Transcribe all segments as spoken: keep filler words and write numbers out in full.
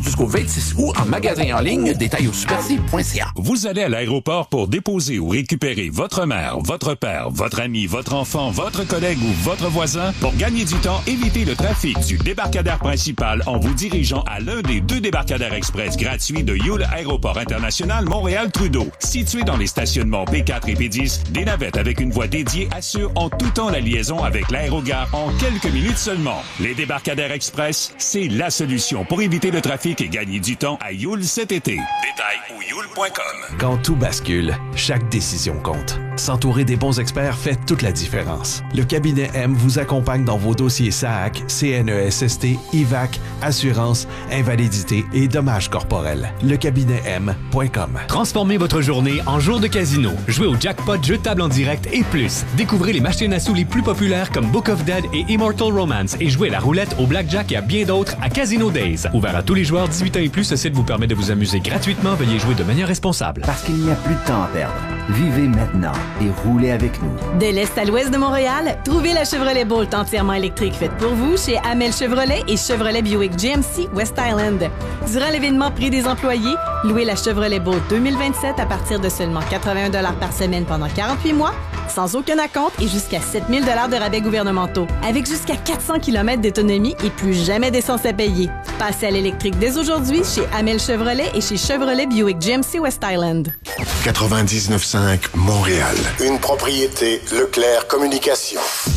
Jusqu'au vingt-six août en magasin en ligne, détail au super c point c a. Vous allez à l'aéroport pour déposer ou récupérer votre mère, votre père, votre ami, votre enfant, votre collègue ou votre voisin. Pour gagner du temps, évitez le trafic du débarcadère principal en vous dirigeant à l'un des deux débarcadères express gratuits de Yule Aéroport International Montréal-Trudeau. Situé dans les stationnements P quatre et P dix, des navettes avec une voie dédiée assurent en tout temps la liaison avec l'aérogare en quelques minutes seulement. Les débarcadères express, c'est la solution pour éviter le trafic et gagner du temps à Yule cet été. Détails au yule point com. Quand tout bascule, chaque décision compte. S'entourer des bons experts fait toute la différence. Le cabinet M vous accompagne dans vos dossiers S A A C, C N E S S T, I V A C, assurance, invalidité et dommages corporels. Le cabinet M point com. Transformez votre journée en jour de casino. Jouez au jackpot, jeu de table en direct et plus. Découvrez les machines à sous les plus populaires comme Book of Dead et Immortal Romance et jouez la roulette, au blackjack et à bien d'autres à Casino Days. Ouvert à tous les joueurs dix-huit ans et plus, ce site vous permet de vous amuser gratuitement. Veuillez jouer de manière responsable. Parce qu'il n'y a plus de temps à perdre. Vivez maintenant et roulez avec nous. De l'est à l'ouest de Montréal, trouvez la Chevrolet Bolt entièrement électrique faite pour vous chez Amel Chevrolet et Chevrolet Buick G M C West Island. Durant l'événement Prix des employés, louez la Chevrolet Bolt deux mille vingt-sept à partir de seulement quatre-vingt-un dollars par semaine pendant quarante-huit mois, sans aucun acompte et jusqu'à sept mille dollars de rabais gouvernementaux. Avec jusqu'à quatre cents kilomètres d'autonomie et plus jamais d'essence à payer. Passez à l'électrique dès aujourd'hui chez Amel Chevrolet et chez Chevrolet Buick G M C West Island. quatre-vingt-dix-neuf cinq Montréal. Une propriété Leclerc Communication.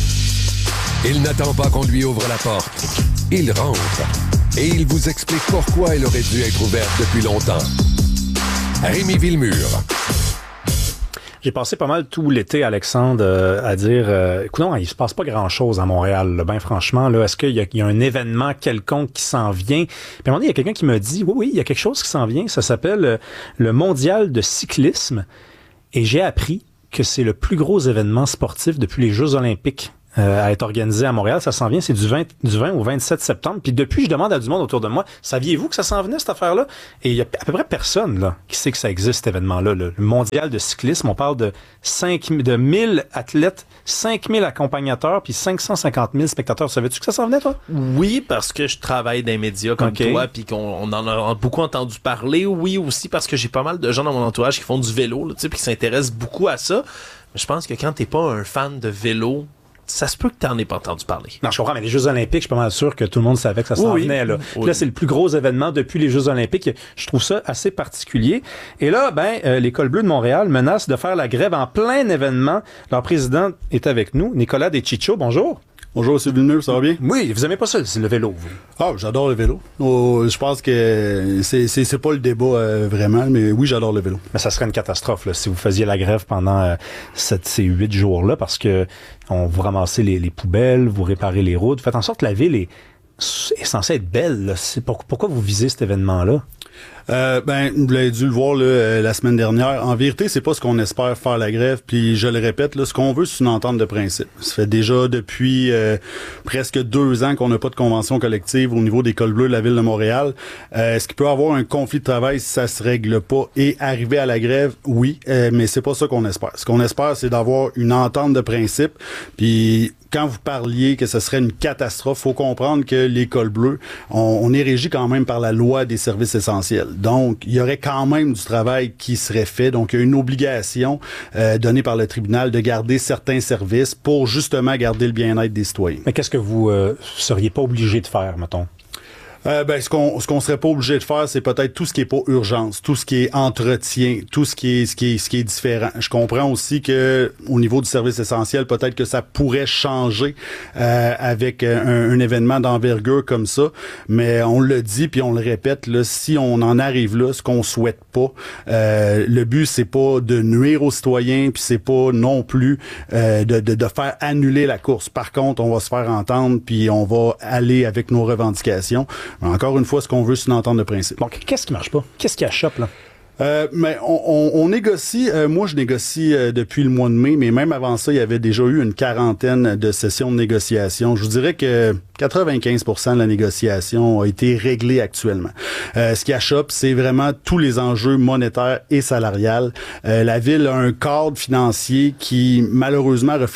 Il n'attend pas qu'on lui ouvre la porte. Il rentre. Et il vous explique pourquoi elle aurait dû être ouverte depuis longtemps. Rémi Villemur. J'ai passé pas mal tout l'été, Alexandre, euh, à dire, euh, écoute, non, il se passe pas grand-chose à Montréal. Là, ben franchement, là, est-ce qu'il y a, il y a un événement quelconque qui s'en vient? Puis à un moment donné, il y a quelqu'un qui me dit, oui, oui, il y a quelque chose qui s'en vient. Ça s'appelle euh, le Mondial de cyclisme. Et j'ai appris que c'est le plus gros événement sportif depuis les Jeux olympiques euh, à être organisé à Montréal. Ça s'en vient, c'est du vingt, du vingt au vingt-sept septembre. Puis depuis, je demande à du monde autour de moi, saviez-vous que ça s'en venait, cette affaire-là? Et il y a à peu près personne là qui sait que ça existe, cet événement-là. Le Mondial de cyclisme, on parle de cinq, de mille athlètes, cinq mille accompagnateurs, puis cinq cent cinquante mille spectateurs. Savais-tu que ça s'en venait, toi? Oui, parce que je travaille dans les médias comme okay. toi, puis qu'on on en a beaucoup entendu parler. Oui, aussi parce que j'ai pas mal de gens dans mon entourage qui font du vélo, tu sais, puis qui s'intéressent beaucoup à ça. Mais je pense que quand t'es pas un fan de vélo, ça se peut que t'en aies pas entendu parler. Non, je comprends, mais les Jeux olympiques, je suis pas mal sûr que tout le monde savait que ça s'en oui, venait, là. Oui. Puis là, c'est le plus gros événement depuis les Jeux olympiques. Je trouve ça assez particulier. Et là, ben, euh, l'École bleue de Montréal menace de faire la grève en plein événement. Leur président est avec nous, Nicolas Deschicho. Bonjour. Bonjour, M. Villeneuve, ça va bien? Oui, vous aimez pas ça, le vélo, vous? Ah, j'adore le vélo. Oh, je pense que c'est, c'est, c'est pas le débat euh, vraiment, mais oui, j'adore le vélo. Mais ça serait une catastrophe là, si vous faisiez la grève pendant euh, sept, ces huit jours-là, parce que on vous ramassez les, les poubelles, vous réparez les routes, faites en sorte que la ville est, est censée être belle. Là. C'est pour, pourquoi vous visez cet événement-là? Euh, ben, vous l'avez dû le voir là, euh, la semaine dernière. En vérité, c'est pas ce qu'on espère faire la grève. Puis je le répète, là, ce qu'on veut, c'est une entente de principe. Ça fait déjà depuis euh, presque deux ans qu'on n'a pas de convention collective au niveau des cols bleus de la ville de Montréal. Euh, est-ce qu'il peut y avoir un conflit de travail si ça se règle pas et arriver à la grève? Oui, euh, mais c'est pas ça qu'on espère. Ce qu'on espère, c'est d'avoir une entente de principe. Puis quand vous parliez que ce serait une catastrophe, faut comprendre que les cols bleus, on, on est régi quand même par la loi des services essentiels. Donc, il y aurait quand même du travail qui serait fait. Donc, il y a une obligation euh, donnée par le tribunal de garder certains services pour justement garder le bien-être des citoyens. Mais qu'est-ce que vous euh, seriez pas obligé de faire, mettons? Euh, ben, ce qu'on ce qu'on serait pas obligé de faire, c'est peut-être tout ce qui est pas urgence, tout ce qui est entretien, tout ce qui est ce qui est ce qui est différent. Je comprends aussi que au niveau du service essentiel, peut-être que ça pourrait changer euh, avec un, un événement d'envergure comme ça, mais on le dit puis on le répète là, si on en arrive là, ce qu'on souhaite pas, euh, le but c'est pas de nuire aux citoyens puis c'est pas non plus euh, de, de de faire annuler la course. Par contre, on va se faire entendre puis on va aller avec nos revendications. Encore une fois, ce qu'on veut, c'est une entente de principe. Donc, qu'est-ce qui marche pas? Qu'est-ce qui achoppe, là? Euh, mais on, on, on négocie, euh, moi je négocie euh, depuis le mois de mai, mais même avant ça, il y avait déjà eu une quarantaine de sessions de négociation. Je vous dirais que quatre-vingt-quinze pour cent de la négociation a été réglée actuellement. Euh, ce qui achoppe, c'est vraiment tous les enjeux monétaires et salariales. Euh, la ville a un cadre financier qui malheureusement reflète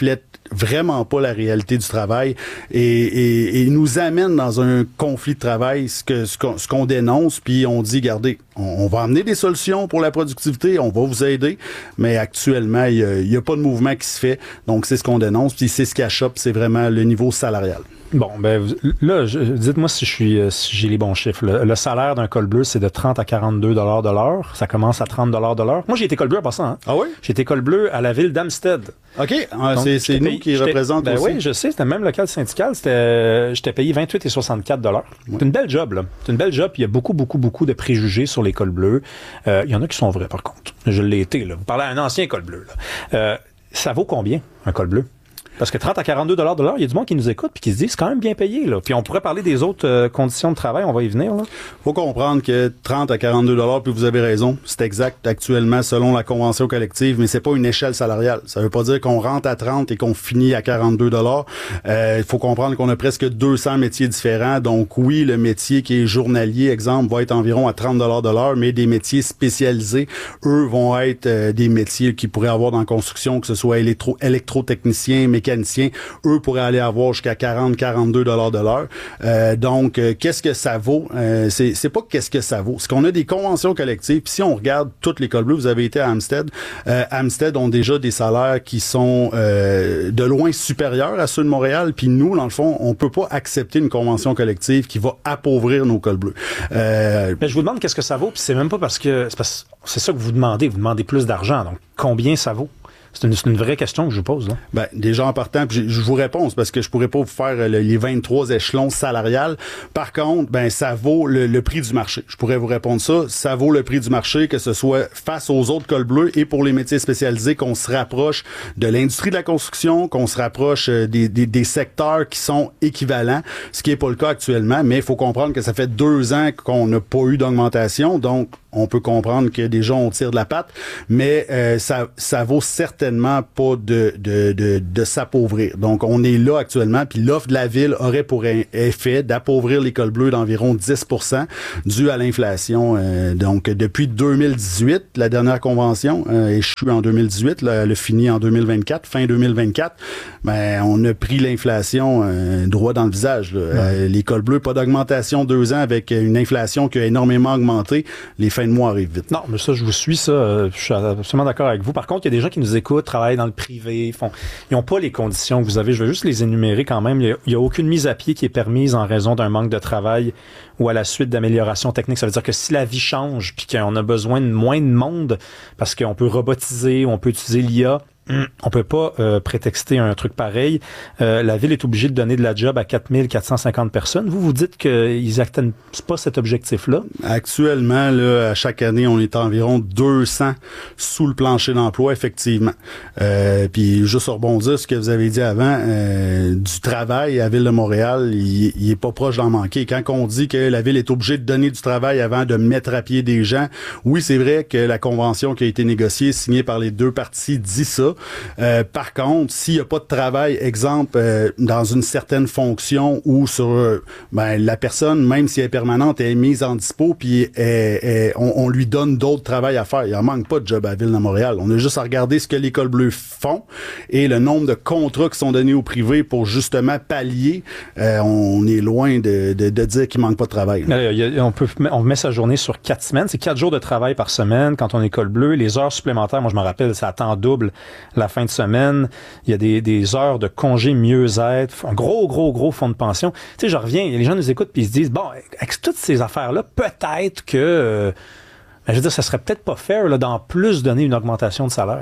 vraiment pas la réalité du travail et, et, et nous amène dans un conflit de travail, ce que ce qu'on, ce qu'on dénonce, puis on dit, regardez, on, on va amener des solutions pour la productivité, on va vous aider, mais actuellement, il n'y a, a pas de mouvement qui se fait, donc c'est ce qu'on dénonce, puis c'est ce qui achoppe, c'est vraiment le niveau salarial. Bon, ben là, je, dites-moi si je suis si j'ai les bons chiffres. Le, le salaire d'un col bleu, c'est de trente à quarante-deux dollars de l'heure. Ça commence à trente dollars de l'heure. Moi, j'ai été col bleu en passant. Hein. Ah oui? J'ai été col bleu à la ville d'Amstead. OK. Ah, donc, c'est c'est nous payé, qui représentons ben aussi. Oui, je sais. C'était même local syndical. C'était, j'étais payé vingt-huit et soixante-quatre dollars. Ouais. C'est une belle job, là. C'est une belle job. Il y a beaucoup, beaucoup, beaucoup de préjugés sur les cols bleus. Euh, il y en a qui sont vrais, par contre. Je l'ai été, là. Vous parlez à un ancien col bleu, là. Euh, ça vaut combien, un col bleu? Parce que trente à quarante-deux dollars de l'heure, il y a du monde qui nous écoute puis qui se dit c'est quand même bien payé, là. Puis on pourrait parler des autres euh, conditions de travail, on va y venir, là. Faut comprendre que trente à quarante-deux dollars, puis vous avez raison, c'est exact actuellement selon la convention collective, mais c'est pas une échelle salariale. Ça veut pas dire qu'on rentre à trente et qu'on finit à quarante-deux dollars. Euh, il faut comprendre qu'on a presque deux cents métiers différents. Donc oui, le métier qui est journalier, exemple, va être environ à trente dollars de l'heure, mais des métiers spécialisés, eux, vont être euh, des métiers qui pourraient avoir dans la construction, que ce soit électro électrotechnicien, mécanicien, eux pourraient aller avoir jusqu'à quarante à quarante-deux dollars de l'heure. Euh, donc, euh, qu'est-ce que ça vaut? Euh, c'est, c'est pas qu'est-ce que ça vaut. C'est qu'on a des conventions collectives. Puis si on regarde toutes les cols bleus, vous avez été à Amstead. Euh, Amstead ont déjà des salaires qui sont euh, de loin supérieurs à ceux de Montréal. Puis nous, dans le fond, on peut pas accepter une convention collective qui va appauvrir nos cols bleus. Euh, Mais je vous demande qu'est-ce que ça vaut. Puis c'est même pas parce que c'est, parce, c'est ça que vous demandez. Vous demandez plus d'argent. Donc, combien ça vaut? C'est une, c'est une vraie question que je vous pose, là. Ben, déjà en partant, puis je vous réponds, parce que je pourrais pas vous faire le, les vingt-trois échelons salariales. Par contre, ben, ça vaut le, le prix du marché. Je pourrais vous répondre ça. Ça vaut le prix du marché, que ce soit face aux autres cols bleus et pour les métiers spécialisés, qu'on se rapproche de l'industrie de la construction, qu'on se rapproche des, des, des secteurs qui sont équivalents, ce qui est pas le cas actuellement. Mais il faut comprendre que ça fait deux ans qu'on n'a pas eu d'augmentation, donc on peut comprendre que déjà on tire de la patte, mais euh, ça ça vaut certainement pas de de de, de s'appauvrir. Donc on est là actuellement, puis l'offre de la ville aurait pour effet d'appauvrir les cols bleus d'environ dix pour cent dû à l'inflation. Euh, donc depuis deux mille dix-huit, la dernière convention euh, échue en deux mille dix-huit, là, elle a fini en deux mille vingt-quatre, fin deux mille vingt-quatre. Ben on a pris l'inflation euh, droit dans le visage. Là. Ouais. Euh, les cols bleus, pas d'augmentation deux ans avec une inflation qui a énormément augmenté. Les fin de mois arrive vite. Non, mais ça, je vous suis, ça. Je suis absolument d'accord avec vous. Par contre, il y a des gens qui nous écoutent, travaillent dans le privé, font, ils n'ont pas les conditions que vous avez. Je vais juste les énumérer quand même. Il n'y a, a aucune mise à pied qui est permise en raison d'un manque de travail ou à la suite d'améliorations techniques. Ça veut dire que si la vie change puis qu'on a besoin de moins de monde parce qu'on peut robotiser, on peut utiliser l'I A, on peut pas euh, prétexter un truc pareil. Euh, la ville est obligée de donner de la job à quatre mille quatre cent cinquante personnes. Vous, vous dites qu'ils n'atteignent pas cet objectif-là? Actuellement, là, à chaque année, on est environ deux cents sous le plancher d'emploi, effectivement. Euh, puis, juste rebondir sur ce que vous avez dit avant, euh, du travail à la Ville de Montréal, il, il est pas proche d'en manquer. Quand on dit que la Ville est obligée de donner du travail avant de mettre à pied des gens, oui, c'est vrai que la convention qui a été négociée, signée par les deux parties, dit ça. Euh, par contre, s'il n'y a pas de travail, exemple, euh, dans une certaine fonction ou sur euh, ben, la personne, même si elle est permanente, elle est mise en dispo, puis elle, elle, on, on lui donne d'autres travail à faire. Il en manque pas de job à la Ville de Montréal. On a juste à regarder ce que les cols bleus font et le nombre de contrats qui sont donnés au privé pour justement pallier. Euh, on est loin de, de, de dire qu'il manque pas de travail. Alors, il y a, on peut on met sa journée sur quatre semaines. C'est quatre jours de travail par semaine quand on est col bleu. Les heures supplémentaires, moi je me rappelle, ça attend double la fin de semaine. Il y a des, des heures de congé mieux-être, un gros, gros, gros fonds de pension. Tu sais, je reviens, les gens nous écoutent puis ils se disent, bon, avec toutes ces affaires-là, peut-être que, euh, ben, je veux dire, ça serait peut-être pas fair là, d'en plus donner une augmentation de salaire.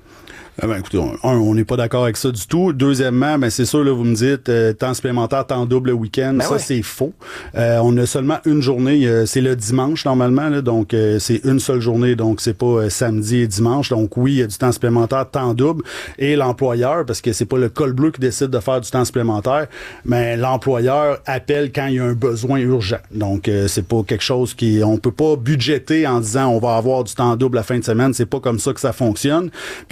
Ah ben, écoutez, un, on n'est pas d'accord avec ça du tout. Deuxièmement, ben c'est sûr, là, vous me dites, euh, temps supplémentaire, temps double le week-end. Ben ça, ouais. C'est faux. Euh, on a seulement une journée, euh, c'est le dimanche, normalement, là, donc euh, c'est une seule journée, donc c'est pas euh, samedi et dimanche. Donc oui, il y a du temps supplémentaire, temps double. Et l'employeur, parce que c'est pas le col bleu qui décide de faire du temps supplémentaire, mais l'employeur appelle quand il y a un besoin urgent. Donc euh, c'est pas quelque chose qui... On peut pas budgéter en disant on va avoir du temps double la fin de semaine. C'est pas comme ça que ça fonctionne. Puis au niveau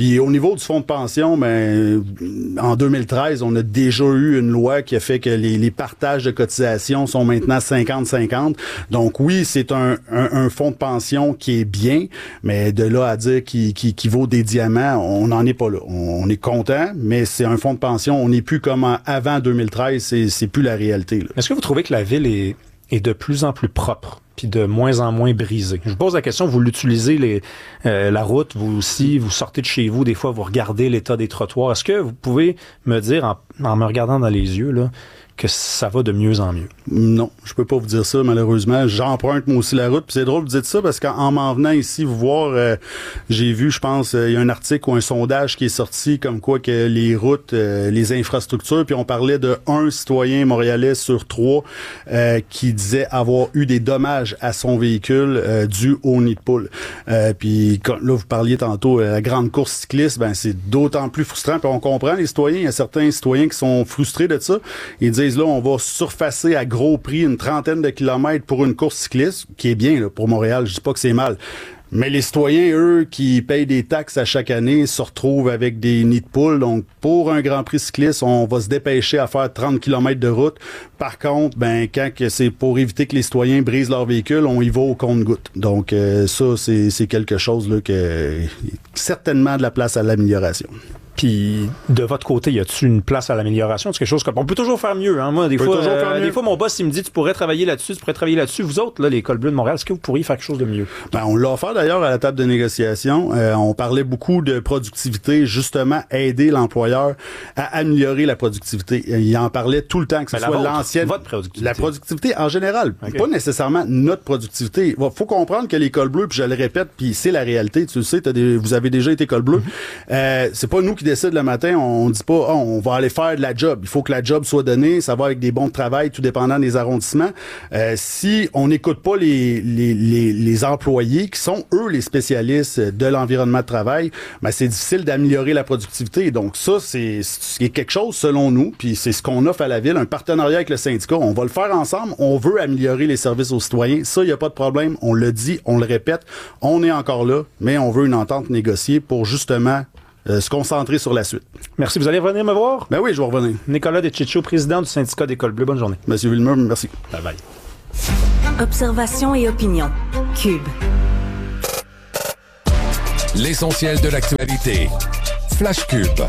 niveau du fonds de pension, ben, en deux mille treize, on a déjà eu une loi qui a fait que les, les partages de cotisations sont maintenant cinquante cinquante. Donc oui, c'est un, un, un fonds de pension qui est bien, mais de là à dire qu'il, qu'il, qu'il vaut des diamants, on n'en est pas là. On, on est content, mais c'est un fonds de pension. On n'est plus comme en, avant deux mille treize, c'est, c'est plus la réalité, là. Est-ce que vous trouvez que la ville est, est de plus en plus propre, puis de moins en moins brisée? Je vous pose la question, vous l'utilisez, les, euh, la route, vous aussi, vous sortez de chez vous, des fois, vous regardez l'état des trottoirs. Est-ce que vous pouvez me dire, en, en me regardant dans les yeux, là, que ça va de mieux en mieux? Non, je peux pas vous dire ça, malheureusement. J'emprunte moi aussi la route, puis c'est drôle que vous dites ça, parce qu'en m'en venant ici vous voir, euh, j'ai vu, je pense, il euh, y a un article ou un sondage qui est sorti comme quoi que les routes, euh, les infrastructures, puis on parlait de un citoyen montréalais sur trois euh, qui disait avoir eu des dommages à son véhicule euh, dû au nid de poule. Euh, puis quand, là, vous parliez tantôt, euh, la grande course cycliste, ben c'est d'autant plus frustrant, puis on comprend les citoyens, il y a certains citoyens qui sont frustrés de ça, ils disent là, on va surfacer à gros prix une trentaine de kilomètres pour une course cycliste, qui est bien là, pour Montréal, je dis pas que c'est mal. Mais les citoyens, eux, qui payent des taxes à chaque année, se retrouvent avec des nids de poules. Donc, pour un Grand Prix cycliste, on va se dépêcher à faire trente kilomètres de route. Par contre, ben quand que c'est pour éviter que les citoyens brisent leur véhicule, on y va au compte-gouttes. Donc, euh, ça, c'est, c'est quelque chose là que certainement de la place à l'amélioration. Puis, de votre côté, y a-t-il une place à l'amélioration? C'est quelque chose qu'on on peut toujours faire mieux. Hein? Moi, des fois, euh, des fois, mon boss, il me dit, tu pourrais travailler là-dessus, tu pourrais travailler là-dessus. Vous autres, là, l'École bleue de Montréal, est-ce que vous pourriez faire quelque chose de mieux? Ben, on l'a offert d'ailleurs à la table de négociation. Euh, on parlait beaucoup de productivité, justement, aider l'employeur à améliorer la productivité. Il en parlait tout le temps, que ce ben, soit vôtre, l'ancienne... Votre productivité. La productivité en général. Okay. Pas nécessairement notre productivité. Il faut comprendre que l'École bleue, puis je le répète, puis c'est la réalité, tu le sais, t'as des, vous avez déjà été École bleue. Mm-hmm. Euh, c'est pas nous qui décident le matin, on On dit pas, oh, on va aller faire de la job. Il faut que la job soit donnée. Ça va avec des bons de travail, tout dépendant des arrondissements. Euh, si on n'écoute pas les, les, les, les employés, qui sont, eux, les spécialistes de l'environnement de travail, ben, c'est difficile d'améliorer la productivité. Donc ça, c'est, c'est quelque chose, selon nous, puis c'est ce qu'on offre à la Ville, un partenariat avec le syndicat. On va le faire ensemble. On veut améliorer les services aux citoyens. Ça, il n'y a pas de problème. On le dit, on le répète. On est encore là, mais on veut une entente négociée pour justement Euh, se concentrer sur la suite. Merci. Vous allez revenir me voir? Ben oui, je vais revenir. Nicolas Deschicho, président du syndicat d'École bleue. Bonne journée. Monsieur Villemur, merci. Bye bye. Observation et opinion. Cube. L'essentiel de l'actualité. Flash Cube.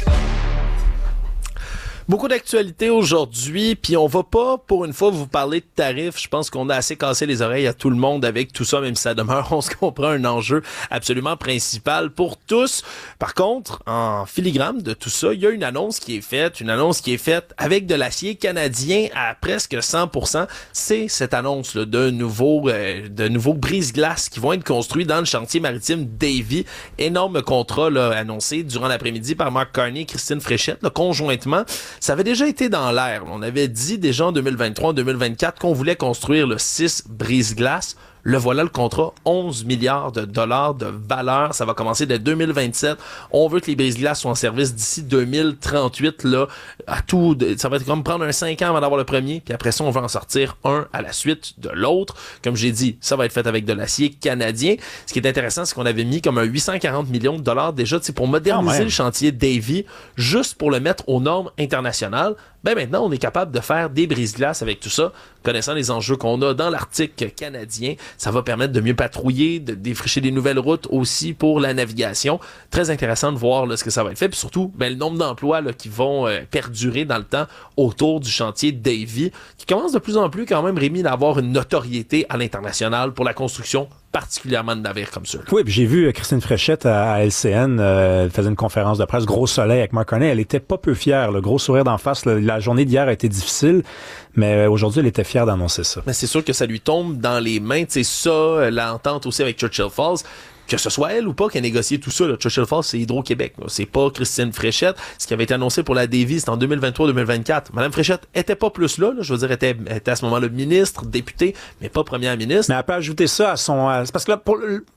Beaucoup d'actualités aujourd'hui, puis on va pas, pour une fois, vous parler de tarifs. Je pense qu'on a assez cassé les oreilles à tout le monde avec tout ça, même si ça demeure, on se comprend, un enjeu absolument principal pour tous. Par contre, en filigrane de tout ça, il y a une annonce qui est faite, une annonce qui est faite avec de l'acier canadien à presque cent pour cent. C'est cette annonce là, de nouveaux, euh, de nouveaux brise-glaces qui vont être construits dans le chantier maritime Davie. Énorme contrat là, annoncé durant l'après-midi par Mark Carney et Christine Fréchette, là, conjointement. Ça avait déjà été dans l'air. On avait dit déjà en deux mille vingt-trois, en deux mille vingt-quatre qu'on voulait construire le six brise-glaces. Le voilà, le contrat, onze milliards de dollars de valeur. Ça va commencer dès deux mille vingt-sept. On veut que les brise-glaces soient en service d'ici deux mille trente-huit. Là, à tout, ça va être comme prendre un cinq ans avant d'avoir le premier. Puis après ça, on va en sortir un à la suite de l'autre. Comme j'ai dit, ça va être fait avec de l'acier canadien. Ce qui est intéressant, c'est qu'on avait mis comme un huit cent quarante millions de dollars déjà pour moderniser oh, le chantier Davie, juste pour le mettre aux normes internationales. Ben maintenant, on est capable de faire des brise-glaces avec tout ça. Connaissant les enjeux qu'on a dans l'Arctique canadien, ça va permettre de mieux patrouiller, de défricher des nouvelles routes aussi pour la navigation. Très intéressant de voir là, ce que ça va être fait. Puis surtout, ben, le nombre d'emplois là, qui vont euh, perdurer dans le temps autour du chantier Davie, qui commence de plus en plus quand même, Rémi, d'avoir une notoriété à l'international pour la construction particulièrement de navires comme ceux-là. Oui, puis j'ai vu Christine Fréchette à, à L C N, euh, elle faisait une conférence de presse, gros soleil avec Mark Carney, elle était pas peu fière, le gros sourire d'en face, le, la journée d'hier a été difficile, mais aujourd'hui, elle était fière d'annoncer ça. Mais c'est sûr que ça lui tombe dans les mains, tu sais, ça, l'entente aussi avec Churchill Falls, que ce soit elle ou pas qui a négocié tout ça, là, Churchill Falls, c'est Hydro-Québec. Là. C'est pas Christine Fréchette. Ce qui avait été annoncé pour la Davie, c'était en deux mille vingt-trois deux mille vingt-quatre. Madame Fréchette était pas plus là, là. Je veux dire, était, était à ce moment-là ministre, députée, mais pas première ministre. Mais elle peut ajouter ça à son... À, c'est parce que là, pour, pour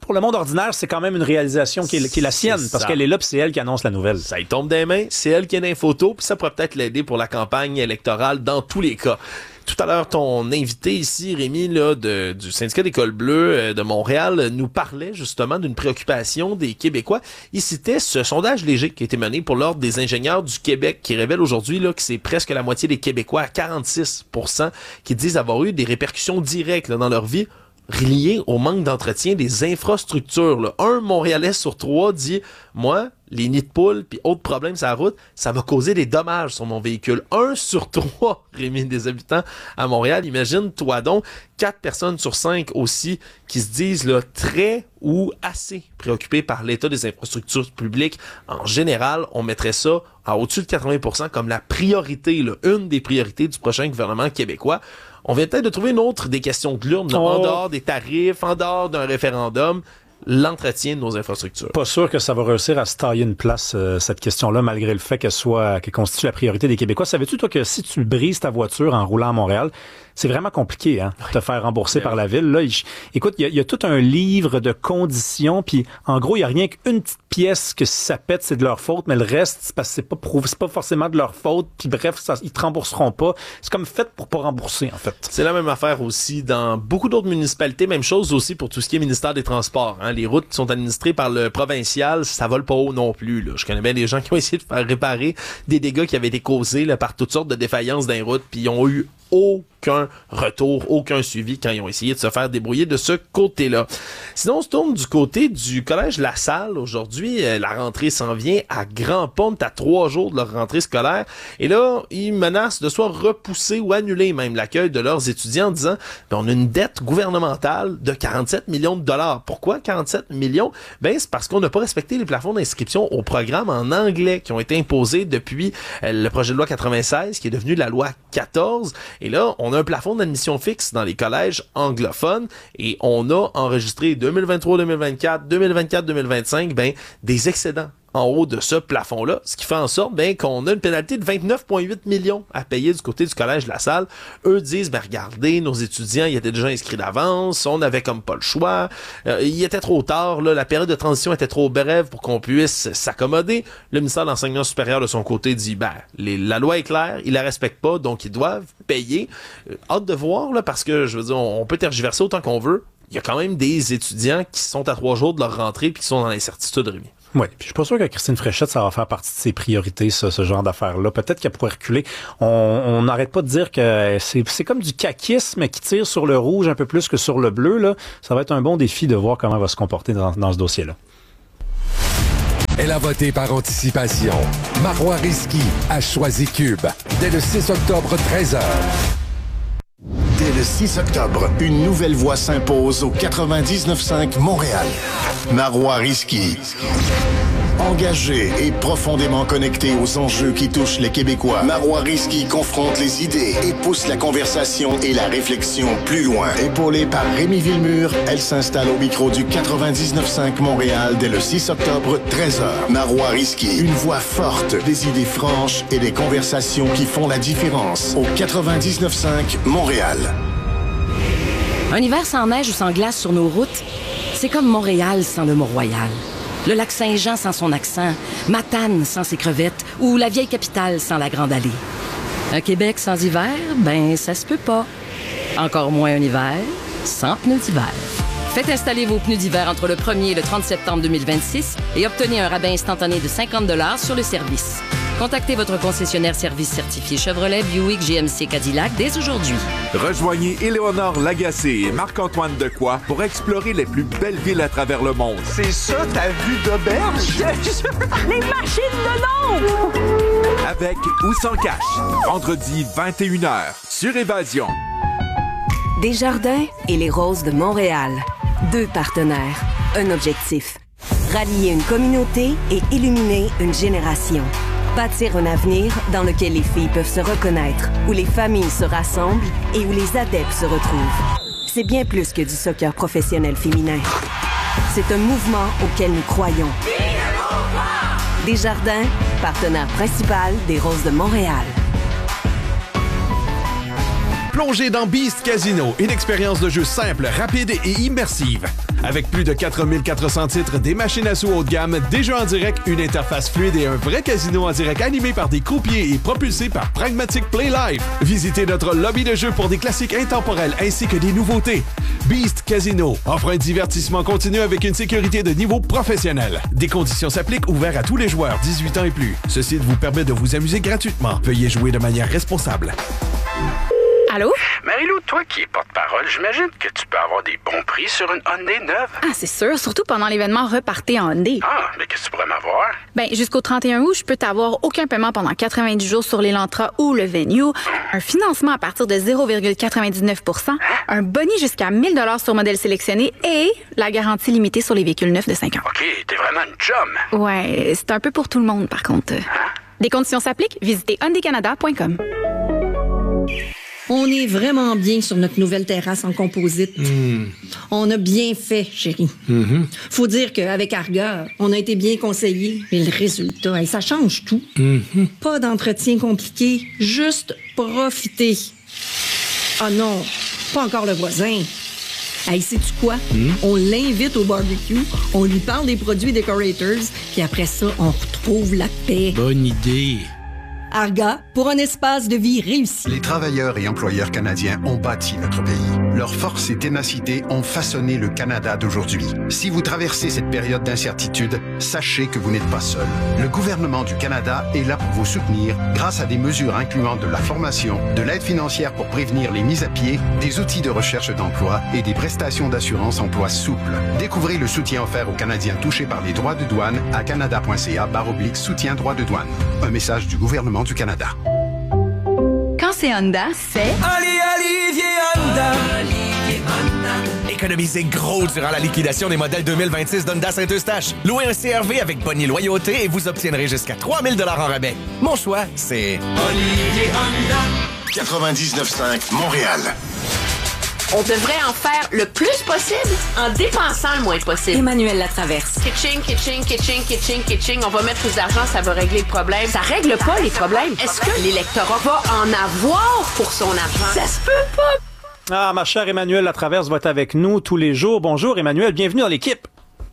pour le monde ordinaire, c'est quand même une réalisation qui est, qui est la sienne, parce qu'elle est là, puis c'est elle qui annonce la nouvelle. Ça y tombe des mains, c'est elle qui a des photos, puis ça pourrait peut-être l'aider pour la campagne électorale dans tous les cas. Tout à l'heure, ton invité ici, Rémi, là, de, du syndicat des cols bleus euh, de Montréal, nous parlait justement d'une préoccupation des Québécois. Il citait ce sondage léger qui a été mené pour l'Ordre des ingénieurs du Québec, qui révèle aujourd'hui là, que c'est presque la moitié des Québécois, à quarante-six pour cent, qui disent avoir eu des répercussions directes là, dans leur vie, liées au manque d'entretien des infrastructures. Là. Un Montréalais sur trois dit « Moi, les nids de poules puis autres problèmes sur la route, ça va causer des dommages sur mon véhicule. » Un sur trois, Rémi, des habitants à Montréal. Imagine-toi donc, quatre personnes sur cinq aussi qui se disent là, très ou assez préoccupés par l'état des infrastructures publiques. En général, on mettrait ça à au-dessus de quatre-vingts pour cent comme la priorité, là, une des priorités du prochain gouvernement québécois. On vient peut-être de trouver une autre des questions de l'urne, oh. en dehors des tarifs, en dehors d'un référendum, l'entretien de nos infrastructures. Pas sûr que ça va réussir à se tailler une place, euh, cette question-là, malgré le fait qu'elle soit, qu'elle constitue la priorité des Québécois. Savais-tu, toi, que si tu brises ta voiture en roulant à Montréal, c'est vraiment compliqué, hein, de te faire rembourser par la ville. Là, il, écoute, il y, y a tout un livre de conditions, puis en gros, il y a rien qu'une petite pièce que si ça pète, c'est de leur faute, mais le reste, c'est parce que c'est pas prouvé, c'est pas forcément de leur faute, puis bref, ça, ils te rembourseront pas. C'est comme fait pour pas rembourser, en fait. C'est la même affaire aussi dans beaucoup d'autres municipalités, même chose aussi pour tout ce qui est ministère des Transports, hein. Les routes qui sont administrées par le provincial, ça vole pas haut non plus, là. Je connais bien des gens qui ont essayé de faire réparer des dégâts qui avaient été causés, là, par toutes sortes de défaillances dans les routes, puis ils ont eu aucun retour, aucun suivi quand ils ont essayé de se faire débrouiller de ce côté-là. Sinon, on se tourne du côté du Collège La Salle. Aujourd'hui, euh, la rentrée s'en vient à grands pas. On est à trois jours de leur rentrée scolaire. Et là, ils menacent de soit repousser ou annuler même l'accueil de leurs étudiants en disant ben, on a une dette gouvernementale de quarante-sept millions de dollars. Pourquoi quarante-sept millions? Ben, c'est parce qu'on n'a pas respecté les plafonds d'inscription au programme en anglais qui ont été imposés depuis euh, le projet de loi quatre-vingt-seize qui est devenu la loi quatorze. Et là, on a un plafond d'admission fixe dans les collèges anglophones et on a enregistré deux mille vingt-trois deux mille vingt-quatre, deux mille vingt-quatre deux mille vingt-cinq, ben, des excédents en haut de ce plafond-là, ce qui fait en sorte ben, qu'on a une pénalité de vingt-neuf virgule huit millions à payer du côté du Collège de La Salle. Eux disent, ben regardez, nos étudiants, ils étaient déjà inscrits d'avance, on avait comme pas le choix, euh, il était trop tard, là, la période de transition était trop brève pour qu'on puisse s'accommoder. Le ministère de l'Enseignement supérieur, de son côté, dit, ben, les, la loi est claire, ils la respectent pas, donc ils doivent payer. Euh, hâte de voir, là, parce que, je veux dire, on, on peut tergiverser autant qu'on veut. Il y a quand même des étudiants qui sont à trois jours de leur rentrée puis qui sont dans l'incertitude, Rémi. Oui, puis je suis pas sûr que Christine Fréchette, ça va faire partie de ses priorités, ça, ce genre d'affaires-là. Peut-être qu'elle pourrait reculer. On n'arrête pas de dire que c'est, c'est comme du caquisme qui tire sur le rouge un peu plus que sur le bleu, là. Ça va être un bon défi de voir comment elle va se comporter dans, dans ce dossier-là. Elle a voté par anticipation. Marois Risky a choisi Cube. Dès le six octobre, treize heures. Dès le six octobre, une nouvelle voix s'impose au quatre-vingt-dix-neuf cinq Montréal. Marois Risky. Engagé et profondément connecté aux enjeux qui touchent les Québécois, Marois Risky confronte les idées et pousse la conversation et la réflexion plus loin. Épaulée par Rémi Villemur, elle s'installe au micro du quatre-vingt-dix-neuf cinq Montréal dès le six octobre, treize heures. Marois Risky, une voix forte, des idées franches et des conversations qui font la différence au quatre-vingt-dix-neuf cinq Montréal. Un hiver sans neige ou sans glace sur nos routes, c'est comme Montréal sans le Mont-Royal. Le lac Saint-Jean sans son accent, Matane sans ses crevettes ou la vieille capitale sans la Grande Allée. Un Québec sans hiver, ben ça se peut pas. Encore moins un hiver sans pneus d'hiver. Faites installer vos pneus d'hiver entre le premier et le trente septembre deux mille vingt-six et obtenez un rabais instantané de cinquante dollars sur le service. Contactez votre concessionnaire service certifié Chevrolet, Buick, G M C, Cadillac dès aujourd'hui. Rejoignez Éléonore Lagacé et Marc-Antoine Decoy pour explorer les plus belles villes à travers le monde. C'est ça ta vue d'auberge? Les machines de l'ombre! Avec ou sans cash. Vendredi vingt et une heures sur Évasion. Desjardins et les Roses de Montréal. Deux partenaires, un objectif. Rallier une communauté et illuminer une génération. Bâtir un avenir dans lequel les filles peuvent se reconnaître, où les familles se rassemblent et où les adeptes se retrouvent. C'est bien plus que du soccer professionnel féminin. C'est un mouvement auquel nous croyons. Desjardins, partenaire principal des Roses de Montréal. Plongez dans Beast Casino, une expérience de jeu simple, rapide et immersive. Avec plus de quatre mille quatre cents titres, des machines à sous haut de gamme, des jeux en direct, une interface fluide et un vrai casino en direct animé par des croupiers et propulsé par Pragmatic Play Live. Visitez notre lobby de jeu pour des classiques intemporels ainsi que des nouveautés. Beast Casino offre un divertissement continu avec une sécurité de niveau professionnel. Des conditions s'appliquent, ouverts à tous les joueurs dix-huit ans et plus. Ce site vous permet de vous amuser gratuitement. Veuillez jouer de manière responsable. Allô? Marie-Lou, toi qui es porte-parole, j'imagine que tu peux avoir des bons prix sur une Hyundai neuve. Ah, c'est sûr, surtout pendant l'événement Repartez en Hyundai. Ah, mais qu'est-ce que tu pourrais m'avoir? Ben, jusqu'au trente et un août, je peux t'avoir aucun paiement pendant quatre-vingt-dix jours sur l'Elantra ou le Venue, un financement à partir de zéro virgule quatre-vingt-dix-neuf pour cent, un boni jusqu'à mille dollars sur modèle sélectionné et la garantie limitée sur les véhicules neufs de cinq ans. OK, t'es vraiment une chum. Ouais, c'est un peu pour tout le monde, par contre. Hein? Des conditions s'appliquent, visitez hyundai canada point com. On est vraiment bien sur notre nouvelle terrasse en composite. Mmh. On a bien fait, chérie. Mmh. Faut dire qu'avec Arga, on a été bien conseillés. Mais le résultat, hey, ça change tout. Mmh. Pas d'entretien compliqué, juste profiter. Ah non, pas encore le voisin. Hey, sais-tu quoi? Mmh. On l'invite au barbecue, on lui parle des produits Decorators, puis après ça, on retrouve la paix. Bonne idée. Arga, pour un espace de vie réussi. Les travailleurs et employeurs canadiens ont bâti notre pays. Leur force et ténacité ont façonné le Canada d'aujourd'hui. Si vous traversez cette période d'incertitude, sachez que vous n'êtes pas seul. Le gouvernement du Canada est là pour vous soutenir grâce à des mesures incluant de la formation, de l'aide financière pour prévenir les mises à pied, des outils de recherche d'emploi et des prestations d'assurance emploi souples. Découvrez le soutien offert aux Canadiens touchés par les droits de douane à canada.ca barre oblique soutien droits de douane. Un message du gouvernement du Canada. Quand c'est Honda, c'est... Ali Olivier Honda. Olivier Honda. Économisez gros durant la liquidation des modèles deux mille vingt-six d'Honda Saint-Eustache. Louez un C R V avec bonne loyauté et vous obtiendrez jusqu'à trois mille dollars en rabais. Mon choix, c'est... Olivier Honda. quatre-vingt-dix-neuf cinq Montréal. On devrait en faire le plus possible en dépensant le moins possible. Emmanuel Latraverse. Kitching, kitching, kitching, kitching, kitching. On va mettre plus d'argent, ça va régler le problème. Ça règle pas les problèmes. Est-ce que l'électorat va en avoir pour son argent? Ça se peut pas. Ah, ma chère Emmanuel Latraverse va être avec nous tous les jours. Bonjour Emmanuel, bienvenue dans l'équipe.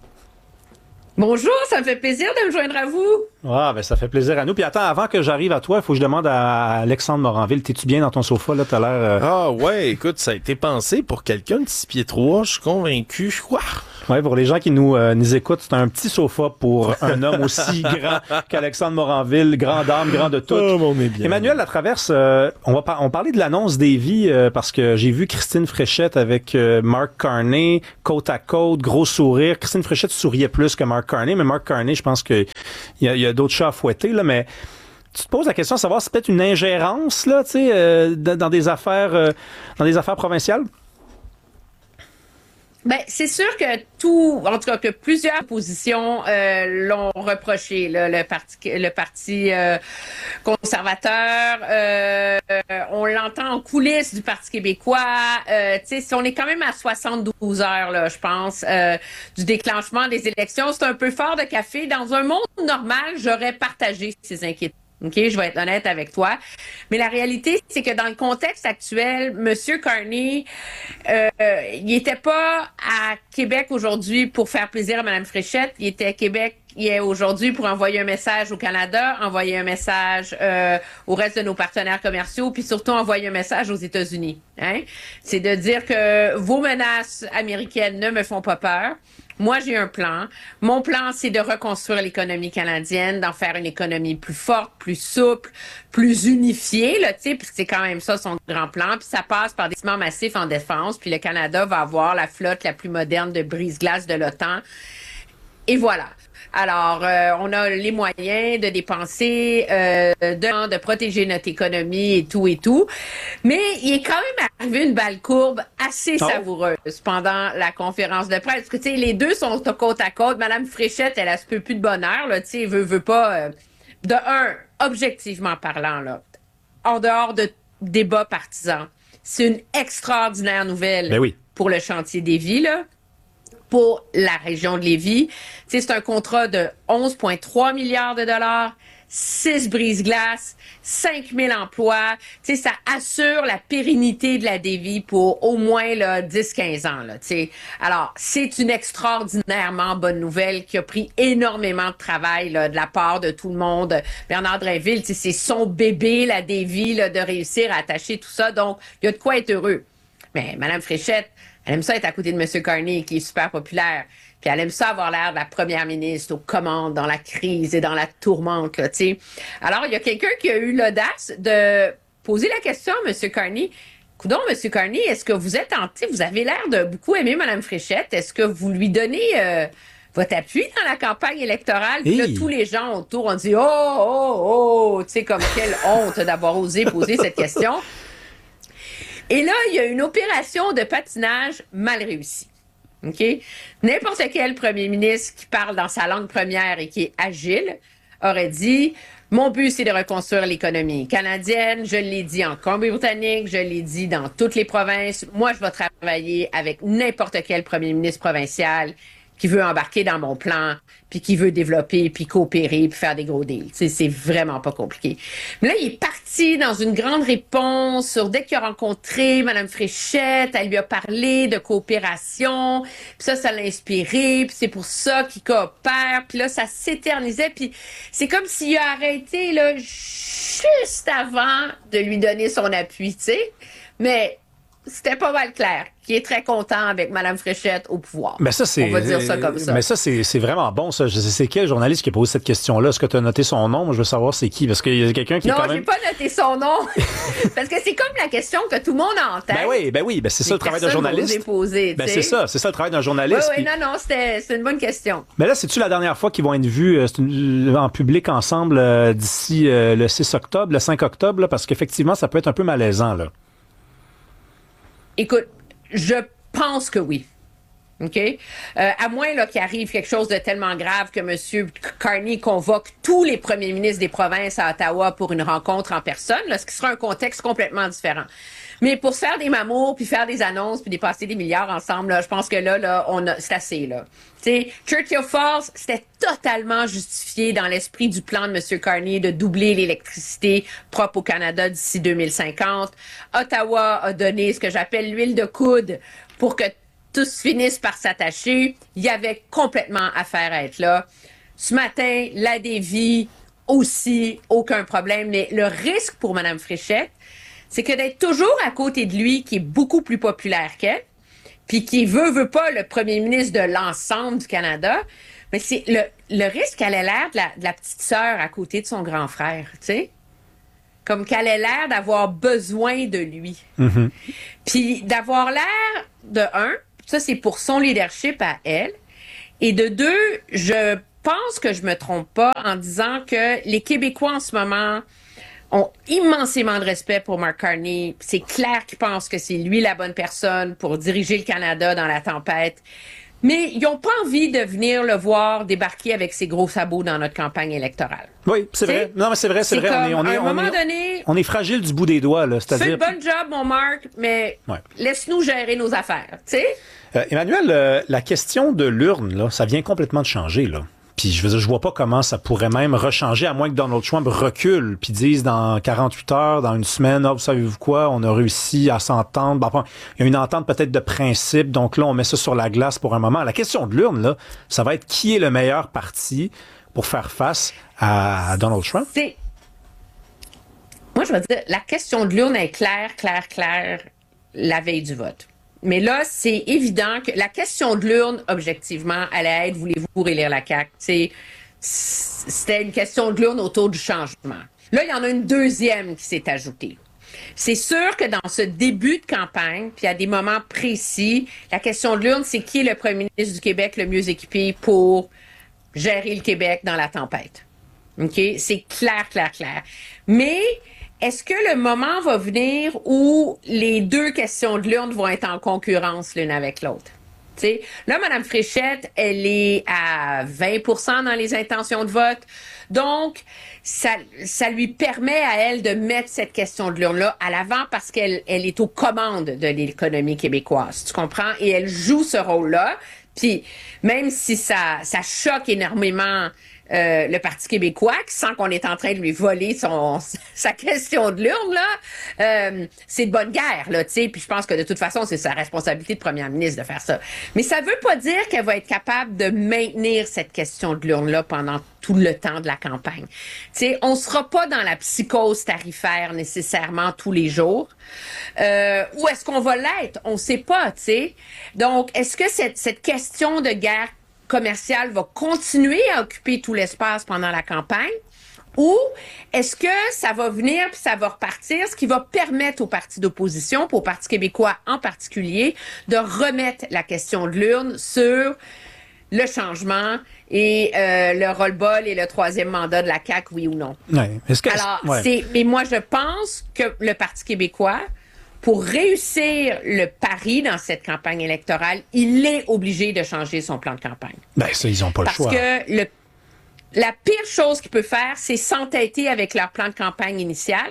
Bonjour, ça me fait plaisir de me joindre à vous. Ah, ben ça fait plaisir à nous. Puis attends, avant que j'arrive à toi, il faut que je demande à Alexandre Moranville, t'es-tu bien dans ton sofa, là, t'as l'air... Euh... Ah ouais, écoute, ça a été pensé pour quelqu'un de six pieds trois, je suis convaincu, je crois. Ouais, pour les gens qui nous, euh, nous écoutent, c'est un petit sofa pour un homme aussi grand qu'Alexandre Moranville, grand dame, grand de tout. Oh, on est bien. Emmanuel Latraverse, euh, on va par- on parlait de l'annonce des vies euh, parce que j'ai vu Christine Fréchette avec euh, Mark Carney, côte à côte, gros sourire. Christine Fréchette souriait plus que Mark Carney, mais Mark Carney, je pense que il y a, y a d'autres chats à fouetter, là, mais tu te poses la question de savoir si c'est peut-être une ingérence, là, tu sais, euh, dans, dans des affaires, euh, dans des affaires provinciales? Ben, c'est sûr que tout, en tout cas que plusieurs positions euh, l'ont reproché, là, le parti, le parti euh, conservateur. Euh, on l'entend en coulisses du Parti québécois. Euh, tu sais, on est quand même à soixante-douze heures, là, je pense, euh, du déclenchement des élections. C'est un peu fort de café. Dans un monde normal, j'aurais partagé ces inquiétudes. OK, je vais être honnête avec toi. Mais la réalité, c'est que dans le contexte actuel, M. Carney, euh, il n'était pas à Québec aujourd'hui pour faire plaisir à Mme Fréchette. Il était à Québec il est aujourd'hui pour envoyer un message au Canada, envoyer un message euh, au reste de nos partenaires commerciaux, puis surtout envoyer un message aux États-Unis. Hein? C'est de dire que vos menaces américaines ne me font pas peur. Moi, j'ai un plan. Mon plan, c'est de reconstruire l'économie canadienne, d'en faire une économie plus forte, plus souple, plus unifiée, là, tu sais, puis c'est quand même ça son grand plan. Puis ça passe par des investissements massifs en défense. Puis le Canada va avoir la flotte la plus moderne de brise-glace de l'OTAN. Et voilà. Alors, euh, on a les moyens de dépenser, euh, de, de protéger notre économie et tout et tout. Mais il est quand même arrivé une balle courbe assez oh. savoureuse pendant la conférence de presse. Parce que, tu sais, les deux sont côte à côte. Madame Fréchette, elle a se peut plus de bonheur, là, tu sais, veut, veut pas... Euh, de un, objectivement parlant, là, en dehors de débats partisans, c'est une extraordinaire nouvelle ben oui. pour le chantier des vies, là. Pour la région de Lévis. Tu sais, c'est un contrat de onze virgule trois milliards de dollars, six brise-glaces, cinq mille emplois. Tu sais, ça assure la pérennité de la Davie pour au moins là, dix à quinze ans. Là, tu sais. Alors, c'est une extraordinairement bonne nouvelle qui a pris énormément de travail là, de la part de tout le monde. Bernard Drinville, tu sais, c'est son bébé, la Davie, là, de réussir à attacher tout ça. Donc, il y a de quoi être heureux. Mais Mme Fréchette, elle aime ça être à côté de M. Carney, qui est super populaire. Puis elle aime ça avoir l'air de la première ministre aux commandes dans la crise et dans la tourmente, là, tu sais. Alors, il y a quelqu'un qui a eu l'audace de poser la question à M. Carney. Coudon, M. Carney, est-ce que vous êtes en... Vous avez l'air de beaucoup aimer Mme Fréchette. Est-ce que vous lui donnez euh, votre appui dans la campagne électorale? Puis là, tous les gens autour ont dit « Oh, oh, oh! » Tu sais, comme quelle honte d'avoir osé poser cette question. Et là, il y a une opération de patinage mal réussie. OK? N'importe quel premier ministre qui parle dans sa langue première et qui est agile aurait dit « Mon but, c'est de reconstruire l'économie canadienne. Je l'ai dit en Colombie-Britannique, je l'ai dit dans toutes les provinces. Moi, je vais travailler avec n'importe quel premier ministre provincial qui veut embarquer dans mon plan, puis qui veut développer, puis coopérer, puis faire des gros deals. T'sais, c'est vraiment pas compliqué. Mais là, il est parti dans une grande réponse sur dès qu'il a rencontré Mme Fréchette, elle lui a parlé de coopération, puis ça, ça l'a inspiré, puis c'est pour ça qu'il coopère, puis là, ça s'éternisait, puis c'est comme s'il a arrêté, là, juste avant de lui donner son appui, tu sais. Mais c'était pas mal clair, qui est très content avec Mme Fréchette au pouvoir. Mais ça, c'est, on va dire ça comme ça. Mais ça, c'est, c'est vraiment bon, ça. Je sais, c'est quel journaliste qui a posé cette question-là? Est-ce que tu as noté son nom? Moi, je veux savoir c'est qui, parce qu'il y a quelqu'un qui non, est quand même... Non, j'ai pas noté son nom, parce que c'est comme la question que tout le monde a en tête. Ben oui, ben oui, ben c'est ça le travail d'un journaliste. Posé, ben c'est ça, c'est ça le travail d'un journaliste. Oui, oui, puis... non, non, c'était, c'est une bonne question. Mais là, c'est-tu la dernière fois qu'ils vont être vus euh, une, en public ensemble euh, d'ici euh, le six octobre, le cinq octobre, là, parce qu'effectivement, ça peut être un peu malaisant, là. Écoute, je pense que oui. OK? Euh, à moins là, qu'il arrive quelque chose de tellement grave que M. Carney convoque tous les premiers ministres des provinces à Ottawa pour une rencontre en personne, là, ce qui sera un contexte complètement différent. Mais pour se faire des mamours, puis faire des annonces, puis dépasser des milliards ensemble, là, je pense que là, là, on a, c'est assez, là. Tu sais, Churchill Falls, c'était totalement justifié dans l'esprit du plan de M. Carney de doubler l'électricité propre au Canada d'ici deux mille cinquante. Ottawa a donné ce que j'appelle l'huile de coude pour que tous finissent par s'attacher. Il y avait complètement affaire à être là. Ce matin, la Davie aussi, aucun problème. Mais le risque pour Mme Fréchette, c'est que d'être toujours à côté de lui, qui est beaucoup plus populaire qu'elle, puis qui veut, veut pas le premier ministre de l'ensemble du Canada, mais c'est le, le risque qu'elle ait l'air de la, de la petite sœur à côté de son grand frère, tu sais? Comme qu'elle ait l'air d'avoir besoin de lui. Mm-hmm. Puis d'avoir l'air, de un, ça c'est pour son leadership à elle, et de deux, je pense que je me trompe pas en disant que les Québécois en ce moment ont immensément de respect pour Mark Carney. C'est clair qu'ils pensent que c'est lui la bonne personne pour diriger le Canada dans la tempête. Mais ils n'ont pas envie de venir le voir débarquer avec ses gros sabots dans notre campagne électorale. Oui, c'est vrai. Non, mais c'est vrai, c'est, c'est vrai. Comme, on est, on est, à un on moment est, donné, on est fragile du bout des doigts, là. C'est-à-dire. Fais le bon job, mon Mark, mais ouais. Laisse-nous gérer nos affaires, tu sais. Euh, Emmanuel, euh, la question de l'urne, là, ça vient complètement de changer, là. Puis je veux dire, je vois pas comment ça pourrait même rechanger, à moins que Donald Trump recule puis dise dans quarante-huit heures, dans une semaine, oh, vous savez-vous quoi, on a réussi à s'entendre. Bon, il y a une entente peut-être de principe, donc là, on met ça sur la glace pour un moment. La question de l'urne, là, ça va être qui est le meilleur parti pour faire face à Donald Trump? C'est... Moi, je veux dire, la question de l'urne est claire, claire, claire la veille du vote. Mais là, c'est évident que la question de l'urne, objectivement, allait être, voulez-vous relire la C A Q? T'sais, c'était une question de l'urne autour du changement. Là, il y en a une deuxième qui s'est ajoutée. C'est sûr que dans ce début de campagne, puis à des moments précis, la question de l'urne, c'est qui est le premier ministre du Québec le mieux équipé pour gérer le Québec dans la tempête. OK? C'est clair, clair, clair. Mais est-ce que le moment va venir où les deux questions de l'urne vont être en concurrence l'une avec l'autre? T'sais, là, Mme Fréchette, elle est à vingt pour cent dans les intentions de vote. Donc, ça, ça lui permet à elle de mettre cette question de l'urne-là à l'avant parce qu'elle elle est aux commandes de l'économie québécoise. Tu comprends? Et elle joue ce rôle-là. Puis, même si ça, ça choque énormément euh, le Parti québécois, qui sent qu'on est en train de lui voler son sa question de l'urne, là, euh, c'est de bonne guerre, là, tu sais. Puis je pense que de toute façon, c'est sa responsabilité de première ministre de faire ça. Mais ça veut pas dire qu'elle va être capable de maintenir cette question de l'urne-là pendant tout le temps de la campagne. Tu sais, on sera pas dans la psychose tarifaire nécessairement tous les jours. Euh, où est-ce qu'on va l'être? On sait pas, tu sais. Donc, est-ce que cette, cette question de guerre commerciale va continuer à occuper tout l'espace pendant la campagne? Ou est-ce que ça va venir puis ça va repartir, ce qui va permettre aux partis d'opposition, puis au Parti québécois en particulier, de remettre la question de l'urne sur le changement et euh, le roll-ball et le troisième mandat de la C A Q, oui ou non? Ouais. Est-ce que Alors, ouais. c'est, mais moi, je pense que le Parti québécois, pour réussir le pari dans cette campagne électorale, il est obligé de changer son plan de campagne. Ben, ça, ils n'ont pas le choix. Parce que le, la pire chose qu'ils peuvent faire, c'est s'entêter avec leur plan de campagne initial.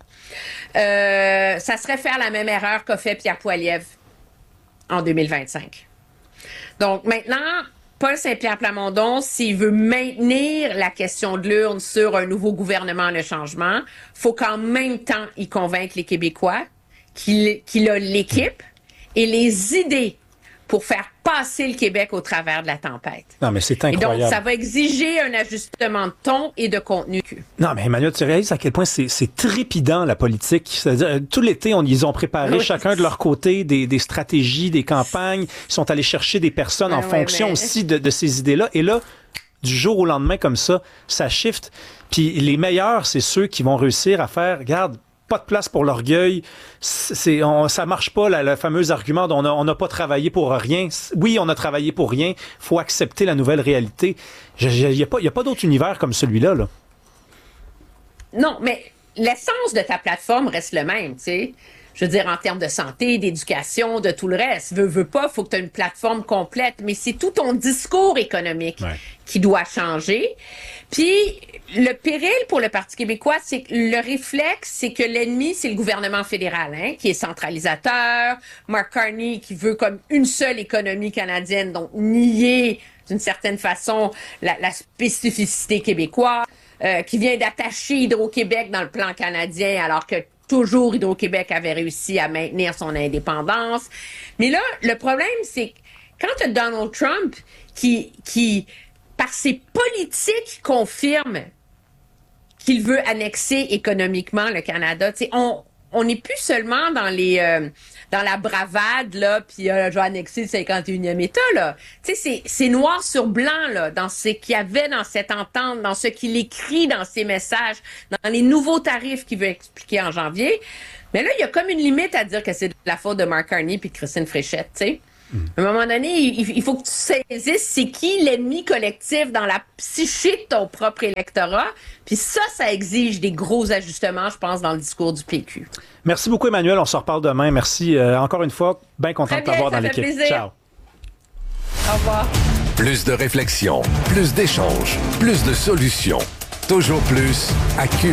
Euh, ça serait faire la même erreur qu'a fait Pierre Poilievre en deux mille vingt-cinq. Donc, maintenant, Paul Saint-Pierre Plamondon, s'il veut maintenir la question de l'urne sur un nouveau gouvernement, le changement, faut qu'en même temps, il convainque les Québécois qu'il, qu'il a l'équipe et les idées pour faire passer le Québec au travers de la tempête. Non, mais c'est incroyable. Et donc, ça va exiger un ajustement de ton et de contenu. Non, mais Emmanuel, tu réalises à quel point c'est, c'est trépidant, la politique. C'est-à-dire, tout l'été, on, ils ont préparé oui. chacun de leur côté des, des stratégies, des campagnes. Ils sont allés chercher des personnes en ouais, fonction mais... aussi de, de ces idées-là. Et là, du jour au lendemain, comme ça, ça shift. Puis les meilleurs, c'est ceux qui vont réussir à faire, regarde, pas de place pour l'orgueil. C'est, on, ça marche pas, la, le fameux argument on n'a on a pas travaillé pour rien. Oui, on a travaillé pour rien. Faut accepter la nouvelle réalité. Il n'y a pas, y a pas d'autre univers comme celui-là, là. Non, mais l'essence de ta plateforme reste le même, tu sais. Je veux dire, en termes de santé, d'éducation, de tout le reste. Veux, veux pas, faut que tu aies une plateforme complète. Mais c'est tout ton discours économique ouais. qui doit changer. Puis, le péril pour le Parti québécois, c'est que le réflexe, c'est que l'ennemi, c'est le gouvernement fédéral, hein, qui est centralisateur. Mark Carney, qui veut comme une seule économie canadienne, donc nier, d'une certaine façon, la, la spécificité québécoise, euh, qui vient d'attacher Hydro-Québec dans le plan canadien, alors que toujours Hydro-Québec avait réussi à maintenir son indépendance. Mais là, le problème, c'est que quand tu as Donald Trump qui, qui, par ses politiques, confirme qu'il veut annexer économiquement le Canada, tu sais, on on n'est plus seulement dans les euh, dans la bravade là, puis euh, je vais annexer le cinquante et unième État là. Tu sais, c'est c'est noir sur blanc là dans ce qu'il y avait dans cette entente, dans ce qu'il écrit dans ses messages, dans les nouveaux tarifs qu'il veut expliquer en janvier. Mais là, il y a comme une limite à dire que c'est de la faute de Mark Carney puis de Christine Fréchette, tu sais. Mm. À un moment donné, il, il faut que tu saisisses c'est qui l'ennemi collectif dans la psyché de ton propre électorat. Puis ça, ça exige des gros ajustements, je pense, dans le discours du P Q. Merci beaucoup, Emmanuel. On se reparle demain. Merci euh, encore une fois. Bien content de t'avoir dans l'équipe. Plaisir. Ciao. Au revoir. Plus de réflexion, plus d'échanges, plus de solutions. Toujours plus à Cube.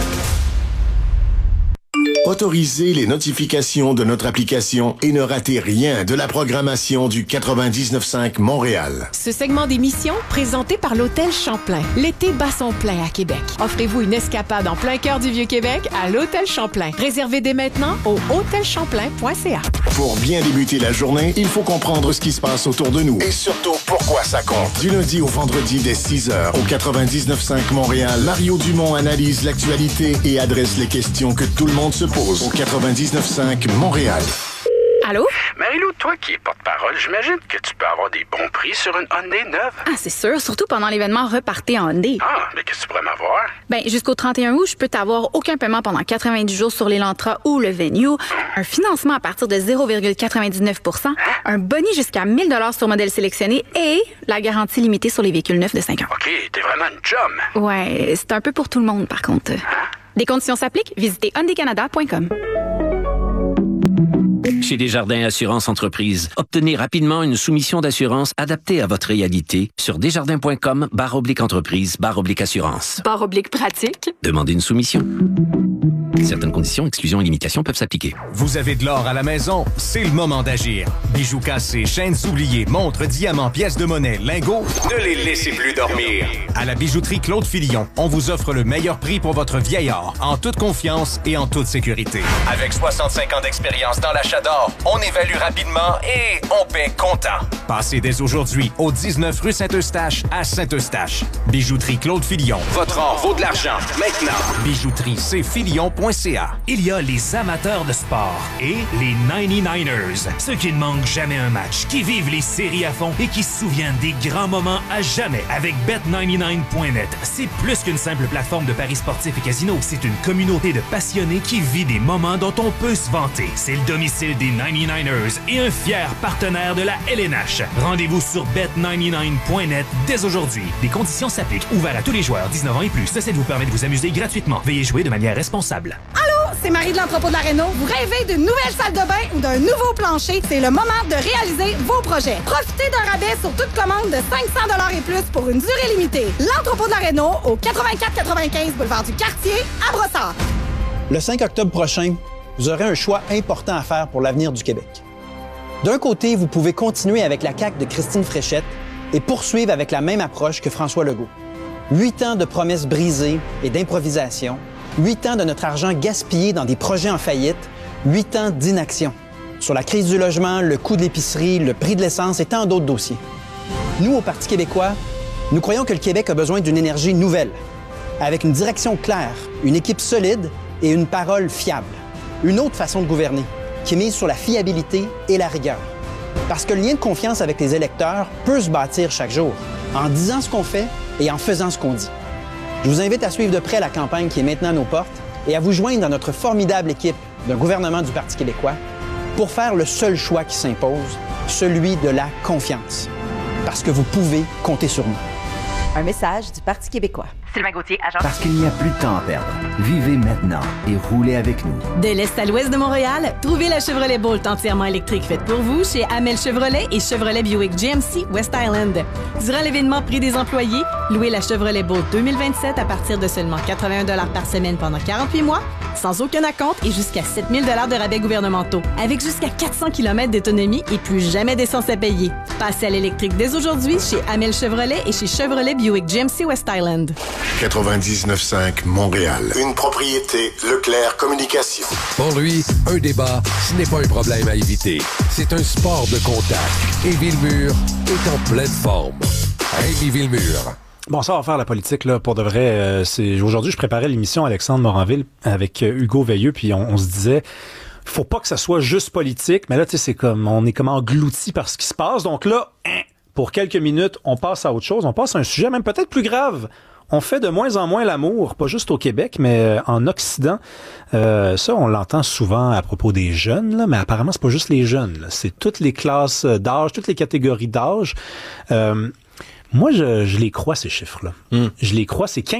Autorisez les notifications de notre application et ne ratez rien de la programmation du quatre-vingt-dix-neuf cinq Montréal. Ce segment d'émission, présenté par l'Hôtel Champlain. L'été bat son plein à Québec. Offrez-vous une escapade en plein cœur du Vieux-Québec à l'Hôtel Champlain. Réservez dès maintenant au hôtel champlain point c a. Pour bien débuter la journée, il faut comprendre ce qui se passe autour de nous. Et surtout, pourquoi ça compte. Du lundi au vendredi dès six heures au quatre-vingt-dix-neuf cinq Montréal, Mario Dumont analyse l'actualité et adresse les questions que tout le monde se pose au quatre-vingt-dix-neuf cinq Montréal. Allô? Marie-Lou, toi qui es porte-parole, j'imagine que tu peux avoir des bons prix sur une Hyundai neuve. Ah, c'est sûr, surtout pendant l'événement Repartez en Hyundai. Ah, mais qu'est-ce que tu pourrais m'avoir? Ben, jusqu'au trente et un août, je peux t'avoir aucun paiement pendant quatre-vingt-dix jours sur l'Elantra ou le Venue, un financement à partir de zéro virgule quatre-vingt-dix-neuf pour cent, un boni jusqu'à mille dollars sur modèle sélectionné et la garantie limitée sur les véhicules neufs de cinq ans. OK, t'es vraiment une chum. Ouais, c'est un peu pour tout le monde, par contre. Hein? Des conditions s'appliquent, visitez hyundai canada point com. Chez Desjardins Assurance Entreprise, obtenez rapidement une soumission d'assurance adaptée à votre réalité sur desjardins.com barre oblique entreprise barre oblique assurance. Barre oblique pratique. Demandez une soumission. Certaines conditions, exclusions et limitations peuvent s'appliquer. Vous avez de l'or à la maison? C'est le moment d'agir. Bijoux cassés, chaînes oubliées, montres, diamants, pièces de monnaie, lingots, ne les laissez plus dormir. À la bijouterie Claude Filion, on vous offre le meilleur prix pour votre vieil or, en toute confiance et en toute sécurité. Avec soixante-cinq ans d'expérience dans l'achat d'or, on évalue rapidement et on paie comptant. Passez dès aujourd'hui au dix-neuf rue Saint-Eustache à Saint-Eustache. Bijouterie Claude Filion. Votre or vaut de l'argent. Maintenant. Bijouterie c filion point c a. Il y a les amateurs de sport et les quatre-vingt-dix-neuf ers. Ceux qui ne manquent jamais un match, qui vivent les séries à fond et qui se souviennent des grands moments à jamais. Avec bet quatre-vingt-dix-neuf point net, c'est plus qu'une simple plateforme de paris sportifs et casino. C'est une communauté de passionnés qui vit des moments dont on peut se vanter. C'est le domicile des quatre-vingt-dix-neuf ers et un fier partenaire de la L N H. Rendez-vous sur bet quatre-vingt-dix-neuf point net dès aujourd'hui. Des conditions s'appliquent. Ouvert à tous les joueurs dix-neuf ans et plus. Ceci vous permet de vous amuser gratuitement. Veuillez jouer de manière responsable. Allô, c'est Marie de l'entrepôt de la Réno. Vous rêvez d'une nouvelle salle de bain ou d'un nouveau plancher? C'est le moment de réaliser vos projets. Profitez d'un rabais sur toute commande de cinq cents dollars et plus pour une durée limitée. L'entrepôt de la Réno au quatre-vingt-quatre quatre-vingt-quinze boulevard du Quartier à Brossard. Le cinq octobre prochain, vous aurez un choix important à faire pour l'avenir du Québec. D'un côté, vous pouvez continuer avec la C A Q de Christine Fréchette et poursuivre avec la même approche que François Legault. Huit ans de promesses brisées et d'improvisation, huit ans de notre argent gaspillé dans des projets en faillite, huit ans d'inaction sur la crise du logement, le coût de l'épicerie, le prix de l'essence et tant d'autres dossiers. Nous, au Parti québécois, nous croyons que le Québec a besoin d'une énergie nouvelle, avec une direction claire, une équipe solide et une parole fiable. Une autre façon de gouverner, qui mise sur la fiabilité et la rigueur. Parce que le lien de confiance avec les électeurs peut se bâtir chaque jour, en disant ce qu'on fait et en faisant ce qu'on dit. Je vous invite à suivre de près la campagne qui est maintenant à nos portes et à vous joindre à notre formidable équipe d'un gouvernement du Parti québécois pour faire le seul choix qui s'impose, celui de la confiance. Parce que vous pouvez compter sur nous. Un message du Parti québécois. Sylvain Gauthier, agent. Parce qu'il n'y a plus de temps à perdre. Vivez maintenant et roulez avec nous. De l'Est à l'Ouest de Montréal, trouvez la Chevrolet Bolt entièrement électrique faite pour vous chez Amel Chevrolet et Chevrolet Buick G M C West Island. Durant l'événement Prix des employés, louez la Chevrolet Bolt deux mille vingt-sept à partir de seulement quatre-vingt-un dollars par semaine pendant quarante-huit mois, sans aucun acompte et jusqu'à sept mille dollars de rabais gouvernementaux, avec jusqu'à quatre cents kilomètres d'autonomie et plus jamais d'essence à payer. Passez à l'électrique dès aujourd'hui chez Amel Chevrolet et chez Chevrolet Buick G M C West Island. quatre-vingt-dix-neuf cinq Montréal. Une propriété Leclerc Communication. Pour lui, un débat, ce n'est pas un problème à éviter. C'est un sport de contact. Et Villemur est en pleine forme. Rémi Villemur. Bon, ça, on va faire la politique, là, pour de vrai. Euh, c'est... Aujourd'hui, je préparais l'émission Alexandre Moranville avec euh, Hugo Veilleux, puis on, on se disait... faut pas que ça soit juste politique, mais là, tu sais, c'est comme... on est comme englouti par ce qui se passe. Donc là, hein, pour quelques minutes, on passe à autre chose. On passe à un sujet même peut-être plus grave. On fait de moins en moins l'amour, pas juste au Québec, mais en Occident. Euh, ça, on l'entend souvent à propos des jeunes, là, mais apparemment, c'est pas juste les jeunes. Là. C'est toutes les classes d'âge, toutes les catégories d'âge. Euh, moi, je, je les crois, ces chiffres-là. Mm. Je les crois, c'est quinze